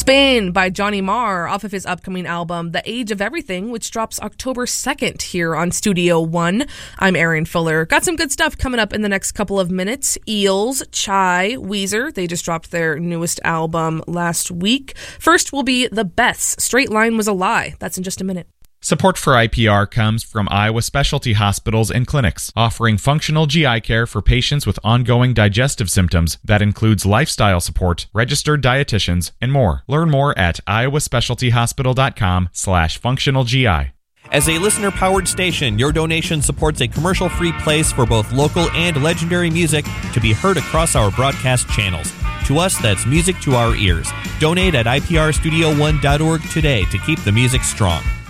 Spain by Johnny Marr off of his upcoming album, The Age of Everything, which drops October 2nd here on Studio One. I'm Erin Fuller. Got some good stuff coming up in the next couple of minutes. Eels, Chai, Weezer. They just dropped their newest album last week. First will be The Beths. Straight Line Was a Lie. That's in just a minute. Support for IPR comes from Iowa Specialty Hospitals and Clinics, offering functional GI care for patients with ongoing digestive symptoms that includes lifestyle support, registered dietitians, and more. Learn more at iowaspecialtyhospital.com/functionalgi. As a listener-powered station, your donation supports a commercial-free place for both local and legendary music to be heard across our broadcast channels. To us, that's music to our ears. Donate at iprstudio1.org today to keep the music strong.